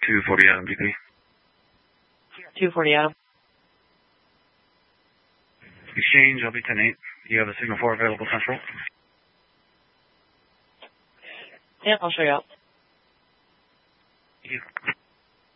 240 Adam, BP. 240 Adam. Exchange, I'll be 10-8. You have a signal 4 available central. Yeah, I'll show you out. Thank you.